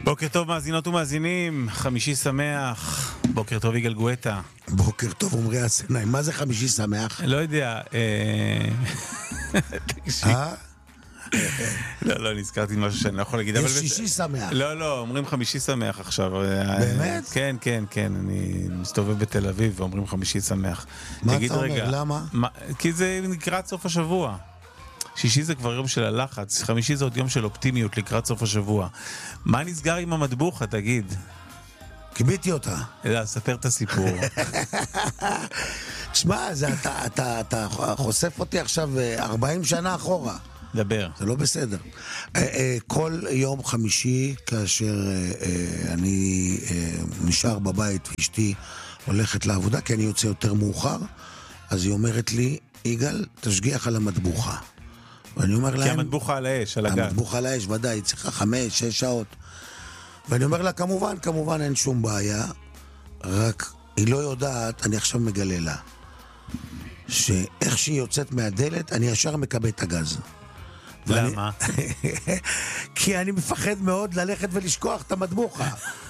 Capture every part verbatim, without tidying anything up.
בוקר טוב מאזינות ומאזינים, חמישי שמח, בוקר טוב יגאל גואטה. בוקר טוב עומרי הסנאי, מה זה חמישי שמח? לא יודע, תקשיב. אה? לא, לא, נזכרתי משהו שאני לא יכול להגיד. יש שישי שמח. לא, לא, אומרים חמישי שמח עכשיו. באמת? כן, כן, כן, אני מסתובב בתל אביב ואומרים חמישי שמח. מה אתה אומר, למה? כי זה לקראת סוף השבוע. שישי זה כבר יום של הלחץ, חמישי זה עוד יום של אופטימיות לקראת סוף השבוע. מה נסגר עם המטבוחה, תגיד? קיביתי אותה. לא, ספר את הסיפור. תשמע, אתה, אתה, אתה חושף אותי עכשיו ארבעים שנה אחורה. דבר. זה לא בסדר. כל יום חמישי, כאשר אני נשאר בבית ואשתי הולכת לעבודה, כי אני יוצא יותר מאוחר, אז היא אומרת לי, יגאל, תשגיח על המטבוחה. ואני אומר להם... כי המטבוחה על האש, על הגן. המטבוחה על האש, ודאי, צריכה חמש, שש שעות. ואני אומר לה, כמובן, כמובן אין שום בעיה, רק היא לא יודעת, אני עכשיו מגלה לה, שאיך שהיא יוצאת מהדלת, אני ישר מקבל את הגז. למה? כי אני מפחד מאוד ללכת ולשכוח את המטבוחה.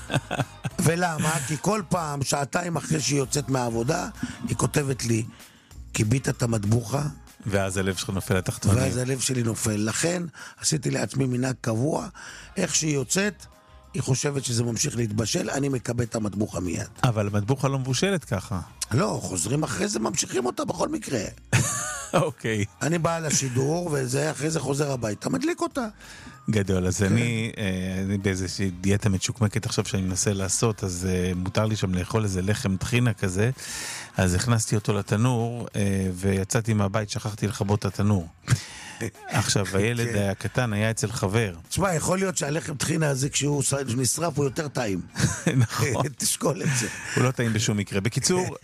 ולמה? כי כל פעם, שעתיים אחרי שהיא יוצאת מהעבודה, היא כותבת לי, קיבית את המטבוחה, ואז הלב שלך נופל לתחתונים. ואז הלב שלי נופל. לכן עשיתי לעצמי מנהג קבוע, איך שהיא יוצאת, היא חושבת שזה ממשיך להתבשל, אני מקבל את המטבוחה מיד. אבל המטבוחה לא מבושלת ככה. לא, חוזרים אחרי זה, ממשיכים אותה בכל מקרה. אוקיי. אני בא לשידור, וזה אחרי זה חוזר הביתה, מדליק אותה. גדול, אז אני, אני באיזושהי דיאטה מצ'וקמקת עכשיו שאני מנסה לעשות, אז מותר לי שם לאכול איזה לחם טחינה כזה, אז הכנסתי אותו לתנור, ויצאתי מהבית, שכחתי לכבות את התנור. עכשיו, הילד הקטן היה אצל חבר. תשמע, יכול להיות שהלחם טחינה הזה, כשהוא נשרף, הוא יותר טעים. נכון. תשקול את זה. הוא לא טעים בשום מקרה. בקיצור,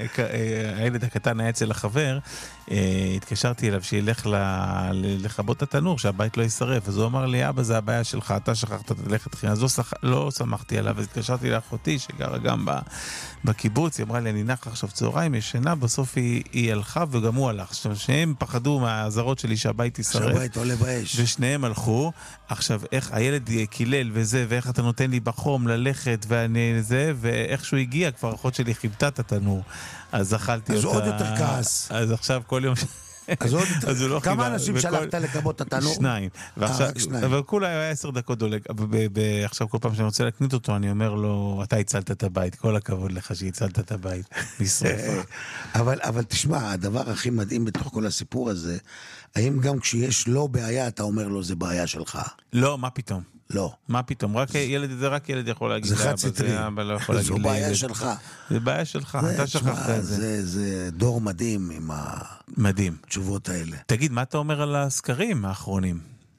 הילד הקטן היה אצל החבר, התקשרתי אליו שילך לכבות את התנור, שהבית לא ישרף. אז הוא אמר לי, אבא, זה הבעיה שלך, אתה שכחת את הלחם טחינה. אז לא שמחתי עליו, אז התקשרתי לאחותי, שגרה גם בקיבוץ, היא אמרה לי, אני נח עכשיו צהריים, ישנה, בסוף היא הלכה וגם הוא הלך. שהם פחדו מהעזרות שלי שהבית ישרף. שהבית עולה באש. ושניהם הלכו. עכשיו, איך הילד קילל וזה, ואיך אתה נותן לי בחום ללכת ואני זה, ואיך שהוא הגיע, כבר אחות שלי חיבתה את התנור. אז אכלתי אותה. אז עוד יותר כעס. אז עכשיו כל יום... אז עוד יותר. כמה אנשים שלחת לכבות את התנור? שניים. אבל כולה היה עשר דקות דולק. ועכשיו כל פעם שאני רוצה להקנית אותו, אני אומר לו, אתה הצלת את הבית. כל הכבוד לך שהצלת את הבית. נשרפה. אבל תשמע, הדבר הכי מדהים בתוך כל הסיפור הזה, האם גם כשיש לא בעיה, אתה אומר לו, זה בעיה שלך? לא, מה פתאום? לא. מה פתאום? רק ילד, זה רק ילד יכול להגיד. זה חד סטרי. זו בעיה שלך. זה בעיה שלך, אתה שכחת את זה. זה דור מדהים עם התשובות האלה. תגיד, מה אתה אומר על הסקרים האחרונים?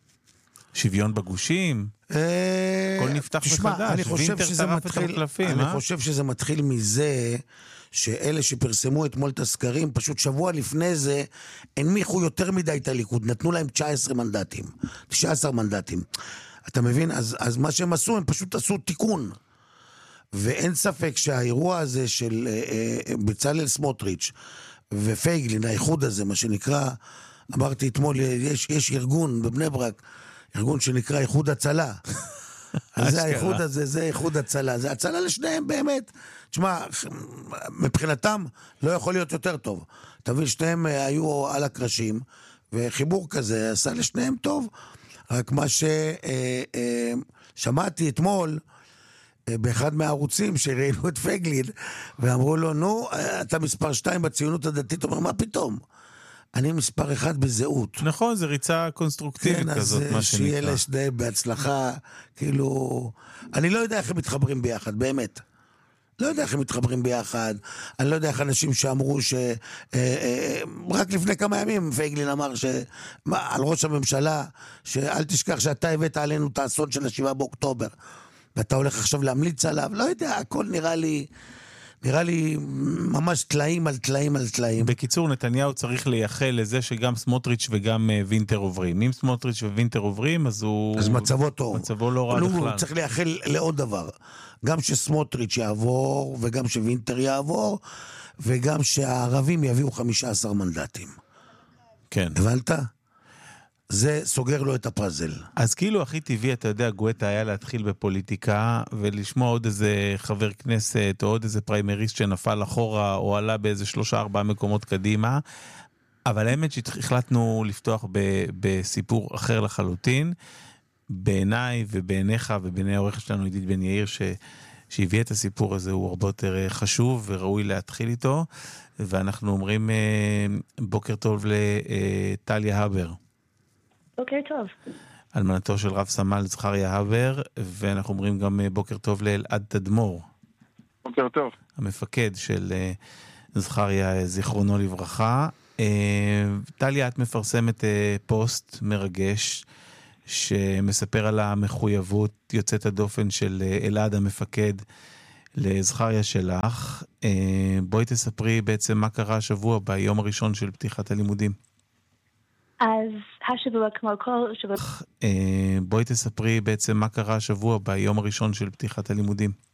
שוויון בגושים? הכל נפתח מחדש. וינטר טרף את הקלפים. אני חושב שזה מתחיל מזה שאלה שפרסמו אתמול את הסקרים, פשוט שבוע לפני זה, הנמיכו יותר מדי את הליכוד, נתנו להם תשעה עשר מנדטים, תשעה עשר מנדטים. אתה מבין? אז, אז מה שהם עשו, הם פשוט עשו תיקון. ואין ספק שהאירוע הזה של אה, אה, בצלאל סמוטריץ' ופייגלין, האיחוד הזה, מה שנקרא, אמרתי אתמול, יש, יש ארגון בבני ברק, ארגון שנקרא איחוד הצלה. אז זה האיחוד הזה, זה איחוד הצלה. זה הצלה לשניהם באמת. תשמע, מבחינתם לא יכול להיות יותר טוב. אתה מבין, שניהם היו על הקרשים, וחיבור כזה עשה לשניהם טוב. רק מה ששמעתי אתמול באחד מהערוצים שראינו את פייגלין ואמרו לו, נו, אתה מספר שתיים בציונות הדתית. אומר, מה פתאום? אני מספר אחד בזהות. נכון, זה ריצה קונסטרוקטיבית כזאת, מה שנקרא. שיהיה לשניהם בהצלחה, כאילו, אני לא יודע איך הם מתחברים ביחד, באמת. לא יודע איך הם מתחברים ביחד, אני לא יודע איך אנשים שאמרו ש... רק לפני כמה ימים פייגלין אמר ש... על ראש הממשלה, שאל תשכח שאתה הבאת עלינו את האסון של השבעה באוקטובר, ואתה הולך עכשיו להמליץ עליו, לא יודע, הכל נראה לי... נראה לי ממש תלאים על תלאים על תלאים. בקיצור, נתניהו צריך לייחל לזה שגם סמוטריץ' וגם וינטר עוברים. אם סמוטריץ' ווינטר עוברים, אז הוא... אז מצבו טוב. מצבו לא רע בכלל. הוא צריך לייחל לעוד דבר. גם שסמוטריץ' יעבור, וגם שווינטר יעבור, וגם שהערבים יביאו חמישה עשר מנדטים. כן. הבנת? זה סוגר לו את הפאזל. אז כאילו הכי טבעי, אתה יודע, גואטה היה להתחיל בפוליטיקה, ולשמוע עוד איזה חבר כנסת, או עוד איזה פריימריסט שנפל אחורה, או עלה באיזה שלושה ארבעה מקומות קדימה, אבל האמת שהחלטנו לפתוח ב- בסיפור אחר לחלוטין, בעיניי ובעיניך ובעיני העורך שלנו, עידית בן יאיר, ש... שהביא את הסיפור הזה, הוא הרבה יותר חשוב וראוי להתחיל איתו, ואנחנו אומרים בוקר טוב לטליה הבר. בוקר טוב. אלמנתו של רב סמל זכריה הבר, ואנחנו אומרים גם בוקר טוב לאלעד תדמור. בוקר טוב. המפקד של זכריה, זיכרונו לברכה. טליה, את מפרסמת פוסט מרגש, שמספר על המחויבות יוצאת הדופן של אלעד המפקד לזכריה שלך. בואי תספרי בעצם מה קרה השבוע ביום הראשון של פתיחת הלימודים. אז השבוע כמו כל שבוע... בואי תספרי בעצם מה קרה השבוע ביום הראשון של פתיחת הלימודים.